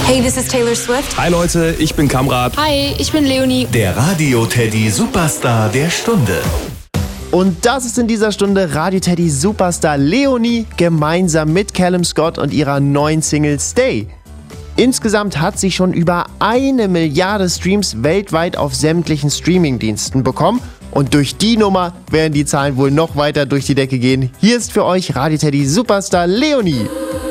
Hey, this is Taylor Swift. Hi Leute, ich bin Kamrat. Hi, ich bin Leonie. Der Radio-Teddy Superstar der Stunde. Und das ist in dieser Stunde Radio-Teddy Superstar Leonie gemeinsam mit Callum Scott und ihrer neuen Single Stay. Insgesamt hat sie schon über 1 Milliarde Streams weltweit auf sämtlichen Streamingdiensten bekommen. Und durch die Nummer werden die Zahlen wohl noch weiter durch die Decke gehen. Hier ist für euch Radio-Teddy Superstar Leonie.